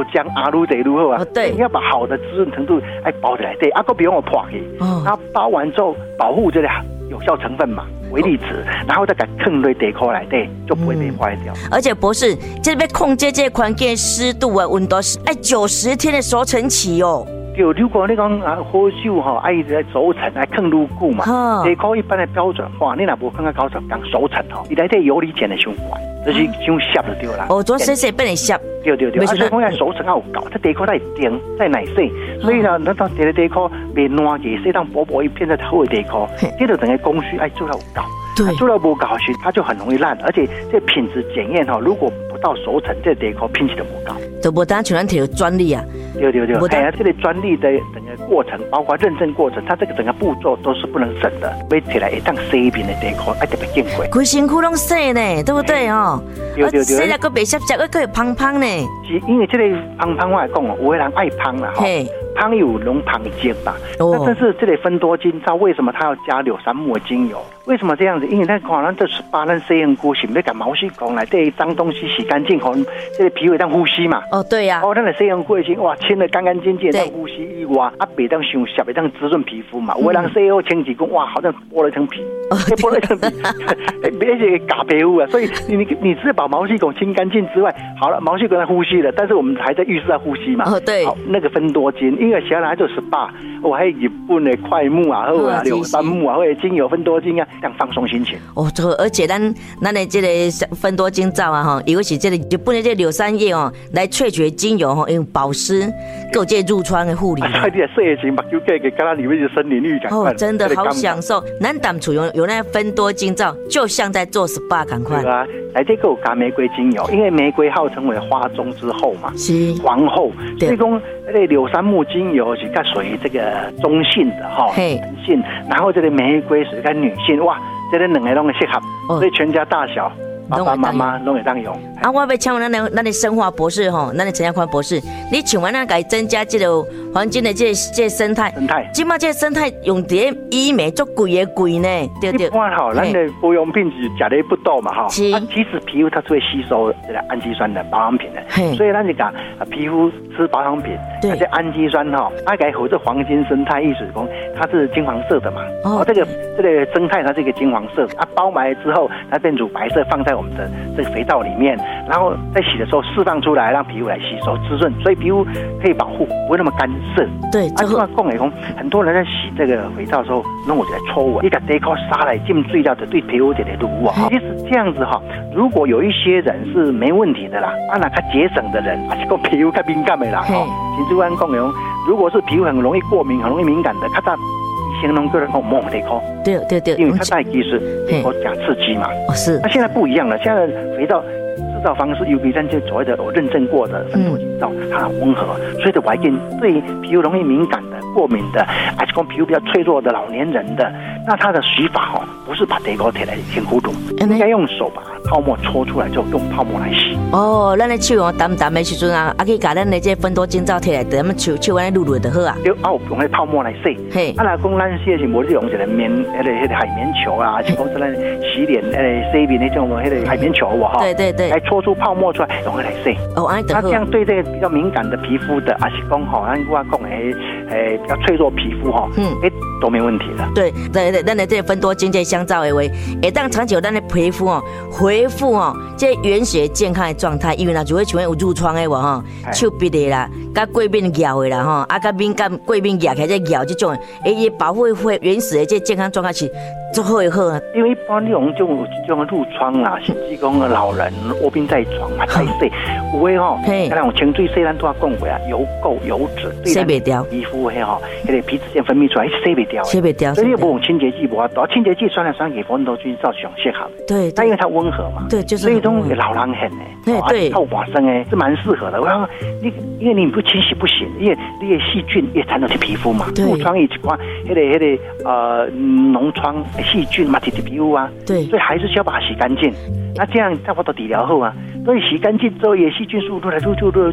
浆啊，愈得愈好啊。 对， 你要把好的滋润程度爱包起来，对，啊，个不用我破去，然后包完之后保护这个有效成分嘛，微粒子，然后再给放在地壳内底，就不会被坏掉。 而且博士，这边控制这环境湿度啊、温度，哎，90天的熟成期哦。 对，如果你讲啊，好酒哈，爱在熟成，爱放愈久嘛，地壳一般的标准化，你若无放到90天熟成吼，伊内底游离碱的伤悬，就是伤涩就对啦。 哦，做细细变得涩。 对，而且讲要熟成要有够，它地壳再定再耐洗，所以呢，咱到这个地壳别烂去，适当薄薄一片的好的地壳，这个整个工序爱做到有够。对，做到不高时，它就很容易烂，而且这品质检验哈，如果不到熟成，这地壳品质就不高， 就不当全然摕专利啊。 对，这个专利的整个过程，包括认证过程，它这个整个步骤都是不能省的。买起来一当洗面的地壳，爱特别珍贵， 规身躯拢洗呢，对不对哦？ 对， 洗了个白涩涩，个胖胖呢。 是因为这个胖胖我来讲哦，有的人爱胖啦哈。胖有浓胖精吧，那但是这类芬多精皂为什么它要加柳杉木的精油？为什么这样子？因为那可能这18咱洗身躯是要把毛细孔来这脏东西洗干净后，这个皮肤当呼吸嘛。哦， 对呀。 咱的洗身躯先哇清得干干净净，当呼吸以外，啊别当伤涩，别当滋润皮肤嘛。有的人洗后清几公哇，好像剥了一层皮，剥了一层皮，别些假皮肤啊。所以你只是把毛细孔清干净之外，好了，毛细孔在呼吸了，但是我们还在浴室在呼吸嘛。哦，对。好，那个芬多精，因为小孩就18，我还有日本的快木啊，或者柳杉木啊，或者精油芬多精啊，这样放松心情。哦， 而且咱的这个芬多精皂啊，哈，因为是这个日本的这柳杉叶哦，来萃取精油哈，用保湿，够这褥疮的护理。 啊，你洗的时目睭给刚刚里面的森林浴感。 哦，真的好享受。咱淡处有那芬多精皂，就像在做 SPA 感快。 对啊，来这个有加玫瑰精油，因为玫瑰号称为花中之后嘛，是皇后，所以讲那个柳杉木精油是较属于这个中性的哈，男性，然后这个玫瑰是较女性，哇，这个两个拢适合，所以全家大小。爸爸妈妈都会当用。啊， 我要请问咱的生化博士吼，咱的陈家宽博士，你请问咱该增加这个环境的这生态，今嘛这生态用在医美做贵呢，对。 一般哈，咱的保养品是吃的不多嘛哈，其实皮肤它是会吸收这个氨基酸的保养品的，所以咱就讲皮肤吃保养品，而且氨基酸哈，它该和这黄金生态意思讲它是金黄色的嘛，哦，这个生态它是一个金黄色，啊，包埋之后它变乳白色，放在我们的这个肥皂里面，然后在洗的时候释放出来，让皮肤来吸收滋润，所以皮肤可以保护，不会那么干涩。对，啊，这样讲来讲，很多人在洗这个肥皂的时候，弄我就来搓我，你把地壳沙来浸水了，就对皮肤有点污啊。其实这样子哈，如果有一些人是没问题的啦，那较节省的人，还是个皮肤较敏感的啦，哈，其实我讲来讲，如果是皮肤很容易过敏、很容易敏感的，较早形容个人讲摸地壳，对，因为它带其实地壳加刺激嘛。哦，是。那现在不一样了，现在肥皂制造方式，尤其就所谓的有认证过的芬多精皂，它很温和，所以的环境对皮肤容易敏感的、过敏的，还是讲皮肤比较脆弱的老年人的，那它的洗法哦，不是把地壳贴来先糊涂，应该用手把泡沫搓出来，就用泡沫来洗。哦，咱的手用淡淡的时阵啊，可以把咱的这芬多精皂贴来，咱们手安尼撸撸就好啊。对，啊，用那泡沫来洗。嘿，啊，来讲咱洗的是无用一个棉，那个海绵球啊，就讲咱洗脸洗面那种那个海绵球哇哈。对。来搓出泡沫出来，用来洗。哦，那这样对这个比较敏感的皮肤的，还是讲吼，咱我讲比较脆弱皮肤哈，都没问题的。对，咱的这个芬多精这香皂的话，会当长久咱的皮肤哦恢复哦这原始健康的状态，因为若就会像有褥疮的话吼，手臂的啦，甲过敏咬的啦吼，啊甲敏感过敏咬起来这咬这种，伊保护原始的这健康状态是最好的好。因为一般这种褥疮啦，甚至讲老人卧病在床嘛，太细，有的吼，那种清水洗咱都要讲过啊，油垢油脂对洗不掉，皮肤嘿吼，那个皮脂腺分泌出来洗不掉，所以你不用清洁剂不好，清洁剂酸来酸去，芬多精皂上适合。对，但因为它温和嘛，对，就是所以种老人很对，透寡生是蛮适合的。我讲因为你不清洗不行，因为你的细菌也缠到你皮肤嘛，褥疮一款，那个脓疮细菌嘛，贴皮肤啊，对，所以还是需要把它洗干净。那这样差不多治疗后啊，所以洗干净之后，也细菌数入来入就，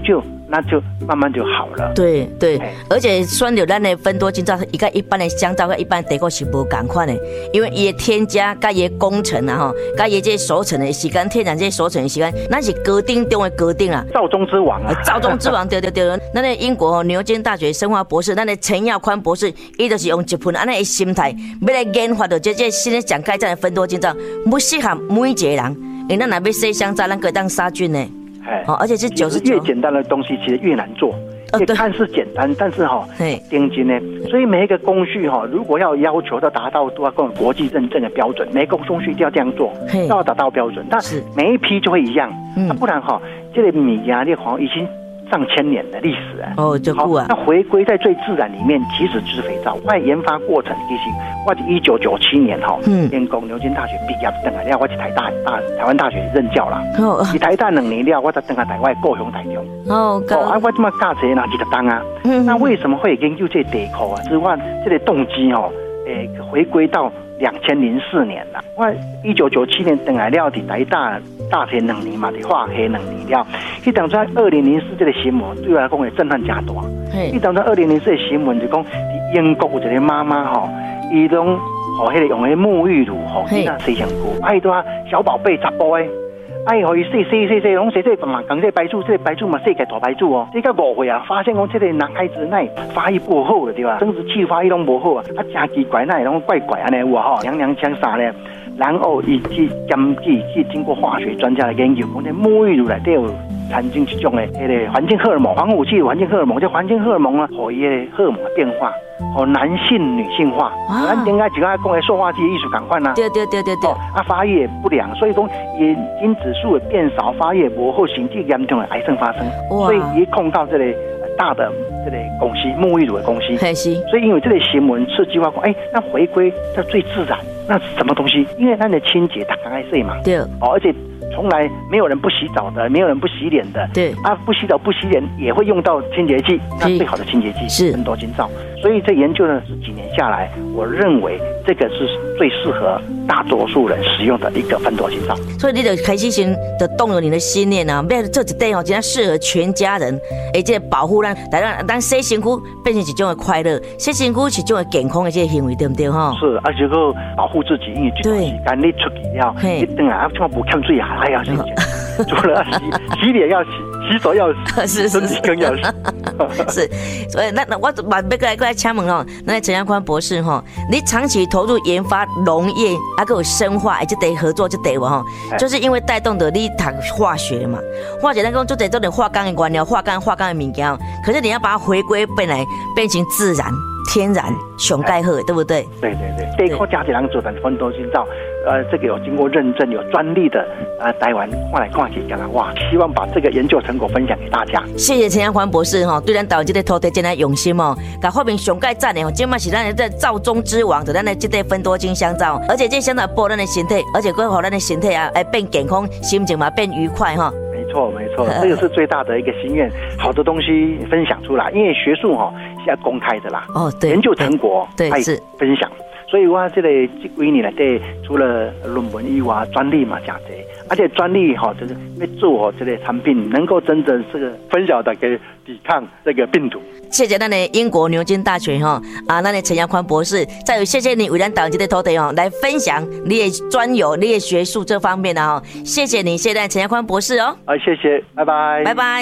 那就慢慢就好了。 对对，而且选到咱的芬多精皂，伊甲一般的香皂跟一般的地沟是无同款的，因为伊的添加、甲伊的工程啊吼，甲伊这熟成的时间、天然这熟成的时间，咱是高定中的高定啊， 造中之王啊， 造中之王，对。咱的英国牛津大学生化博士，咱的陈耀宽博士，伊就是用一份安尼的心态，要来研发到这新的上改善的芬多精皂，不适合每一个人，因为咱若要洗香皂，咱可以当杀菌呢。而且是99， 越简单的东西其实越难做。也看似简单，但是定金呢，所以每一个工序如果要求到达到都要跟国际认证的标准，每一个工序一定要这样做，都要达到标准。但每一批就会一样，不然这个米呀，这已经上千年的历史啊， 就酷啊！ 那回归在最自然里面，其实就是肥皂。我研发过程其实我是1997年建工牛津大学毕业等下了，我去台湾大学任教啦。去台大2年了，我才等下台湾高雄台中。我这么教这哪几个当啊？那为什么会研究这地壳啊？之外，这个动机回归到2004年啦。我1997年等下了，伫台大学2年嘛，伫化学2年了。迄当初2004这个新闻对我来讲的震撼真大。迄当初2004的新闻就讲，伫英国有一个妈妈伊拢迄个用迄沐浴乳伊那洗身躯，爱多小宝贝查甫诶，爱互伊洗，拢洗嘛，讲这白醋，这个白醋嘛洗起大白醋哦。这个5岁啊，发现讲这个男孩子那发育不好了，对吧？生殖器发育拢不好啊，真奇怪，那拢怪安尼有啊娘娘腔啥呢？然后伊去经过化学专家的研究，讲这沐浴乳内底有产生一种的迄个环境荷尔蒙，防腐剂的环境荷尔蒙，这环境荷尔蒙啊，互伊的荷尔蒙的变化，男性女性化。咱应该就讲的塑化剂的艺术感款啊。对。发育也不良，所以讲眼睛指数的变少，发育不好，甚至严重的癌症发生。所以也控到这个大的这个公司沐浴乳的公司。所以因为这个新闻刺激我讲，那回归到最自然，那是什么东西？因为咱的清洁大概是嘛。对。而且从来没有人不洗澡的，没有人不洗脸的。对不洗澡不洗脸也会用到清洁剂。那最好的清洁剂是芬多精皂。所以这研究呢，是几年下来，我认为这个是最适合大多数人使用的一个芬多精皂。 所以你就开始先就动了你的信念啊，要做一点真正适合全家人，而且保护咱洗身躯变成一种的快乐，洗身躯是一种的健康的这个行为，对不对是，而且个保护自己，因为这段时间你出去了，你等下怎么不欠水还要洗，除了洗脸要洗，洗手要洗，身体更要洗。 是，所以那我把要来请问那陈耀宽博士你长期投入研发农业还有生化，这得合作这得就是因为带动的你读化学嘛，化学咱讲做点化工的原料，化工的物件，可是你要把它回归本来，变成自然、天然、上盖好，对不对？ 对。这一颗家人做的芬多精皂，这个有经过认证、有专利的，台湾看来看去，哇，希望把这个研究成果分享给大家。 谢谢陈耀宽博士对咱台湾这个土地真的用心甲发明上盖赞的今嘛是咱的皂中之王，就咱的这个芬多精香皂，而且这香皂保咱的身体，而且可以让咱的身体变健康，心情嘛变愉快没错，这个是最大的一个心愿。好的东西分享出来，因为学术是要公开的啦。对，研究成果还是分享。所以我这几年来对，除了论文以外，专利嘛加多，而且专利就是要做这个产品能够真正这个分享的给抵抗这个病毒。 谢谢咱的英国牛津大学咱的陈耀宽博士，再有谢谢你为咱台这个土地来分享你的专有、你的学术这方面的谢谢你，谢谢陈耀宽博士谢谢，拜拜， 拜拜。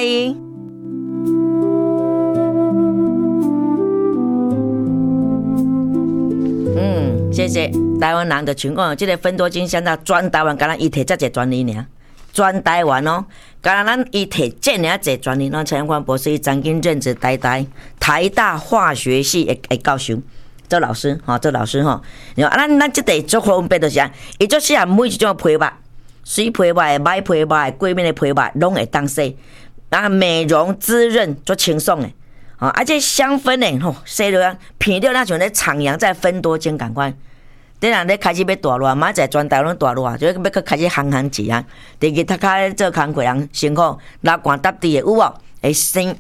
谢谢台湾人的情况，这个芬多精香皂全台湾，敢若伊摕这个专利尔，全台湾敢若咱伊摕这尔这专利。陈耀宽博士曾经任职台大化学系的教授，做老师咱这个做方便就是伊做适合每一种皮肤，水皮肤的、白皮肤的、过敏的皮肤拢会当洗，美容滋润做清爽的。这香氛呢，洗了闻到那像咧徜徉在芬多精感官。等人咧开始要大热，明仔全台拢大热，就要开始行一啊。第二，他开做工课人辛苦，流汗搭地的有无？会生，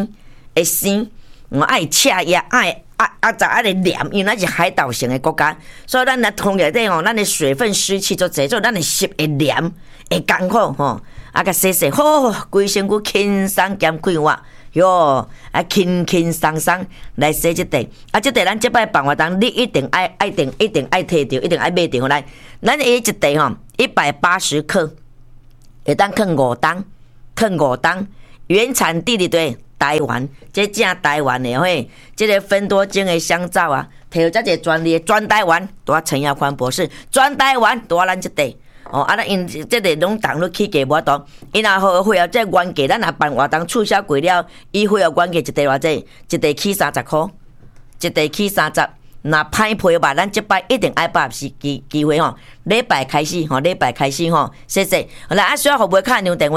爱赤压，爱黏，因为咱是海岛型的国家，所以咱来空气底咱的水分湿气足侪，所以咱的湿会黏，会艰苦甲洗，规身躯轻松兼快活。 哟，轻轻松松来洗这块，这块咱这摆办活动，你一定爱摕着，一定爱买着来。咱一块吼180克，会当放5档，原产地的台湾，这正台湾的嘿，这个芬多精的香皂啊，摕到这个专利，专台湾，拄啊陈耀宽博士，专台湾拄啊咱这块。因这个拢动都起价无多，因若会这原价，咱若办活动促销过了，伊会原价一袋偌济，一袋起30块，一袋起30。若歹配吧，咱这摆一定爱把握机会吼。礼拜开始吼，谢谢。好啦，需要服务卡留电话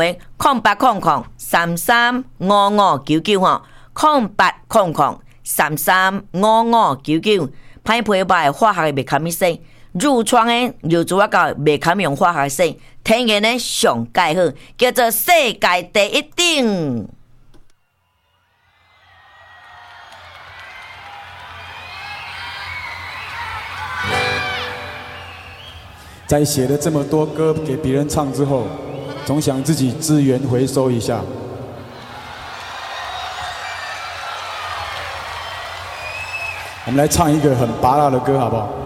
0800335599吼，0800335599。歹配吧，化学的袂堪咪洗。褥疮的尿珠啊，到袂堪用化学洗，天然的上介好，叫做世界第一等。 在写了这么多歌给别人唱之后，总想自己资源回收一下。我们来唱一个很拔辣的歌，好不好？